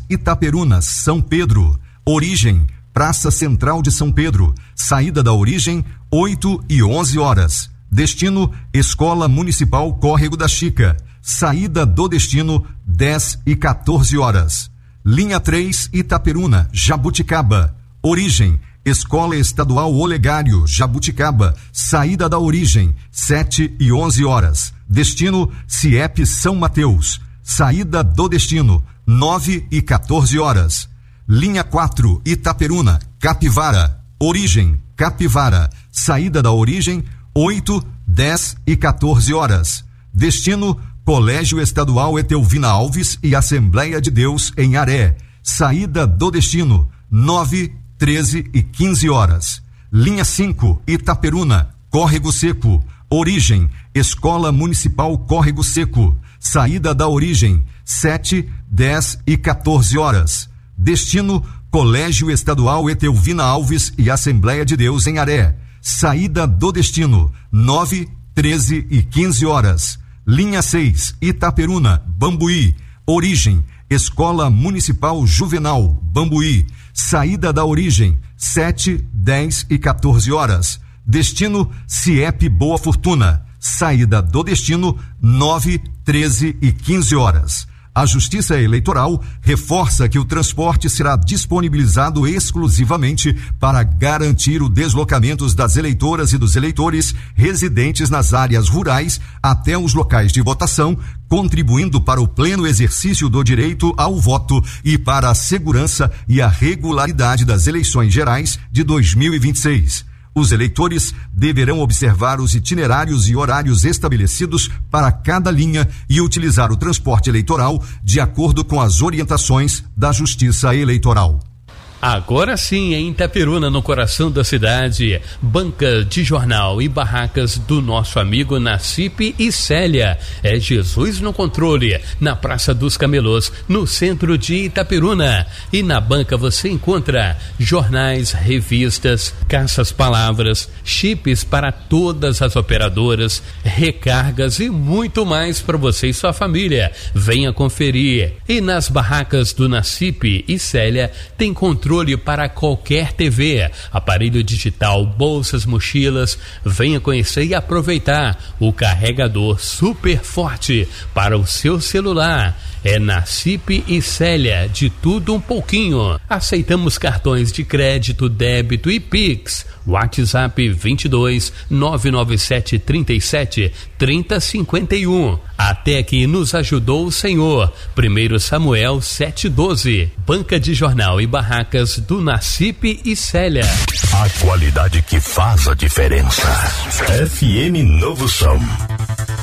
Itaperuna, São Pedro. Origem, Praça Central de São Pedro. Saída da Origem, 8 e 11 horas. Destino, Escola Municipal Córrego da Chica. Saída do destino, 10 e 14 horas. Linha 3, Itaperuna, Jabuticaba. Origem, Escola Estadual Olegário, Jabuticaba. Saída da Origem, 7 e 11 horas. Destino, CIEP São Mateus. Saída do destino, 9 e 14 horas. Linha 4, Itaperuna, Capivara. Origem, Capivara. Saída da Origem, 8, 10 e 14 horas. Destino, Colégio Estadual Etelvina Alves e Assembleia de Deus em Aré. Saída do destino, 9, 13 e 15 horas. Linha 5, Itaperuna, Córrego Seco. Origem, Escola Municipal Córrego Seco. Saída da Origem, 7, 10 e 14 horas. Destino, Colégio Estadual Etelvina Alves e Assembleia de Deus em Aré. Saída do destino, 9, 13 e 15 horas. Linha 6, Itaperuna, Bambuí. Origem, Escola Municipal Juvenal, Bambuí. Saída da Origem, 7, 10 e 14 horas. Destino, CIEP Boa Fortuna. Saída do destino, 9, 13 e 15 horas. A Justiça Eleitoral reforça que o transporte será disponibilizado exclusivamente para garantir o deslocamento das eleitoras e dos eleitores residentes nas áreas rurais até os locais de votação, contribuindo para o pleno exercício do direito ao voto e para a segurança e a regularidade das eleições gerais de 2026. Os eleitores deverão observar os itinerários e horários estabelecidos para cada linha e utilizar o transporte eleitoral de acordo com as orientações da Justiça Eleitoral. Agora sim, em Itaperuna, no coração da cidade, banca de jornal e barracas do nosso amigo Nacipe e Célia. É Jesus no controle, na Praça dos Camelôs, no centro de Itaperuna. E na banca você encontra jornais, revistas, caças-palavras, chips para todas as operadoras, recargas e muito mais para você e sua família. Venha conferir. E nas barracas do Nacipe e Célia tem controle para qualquer TV, aparelho digital, bolsas, mochilas. Venha conhecer e aproveitar o carregador super forte para o seu celular. É Nacipe e Célia, de tudo um pouquinho. Aceitamos cartões de crédito, débito e Pix. WhatsApp 22 997 37 30 51. Até que nos ajudou o Senhor. 1 Samuel 7:12. Banca de jornal e barracas do Nacipe e Célia. A qualidade que faz a diferença. FM Novo Som.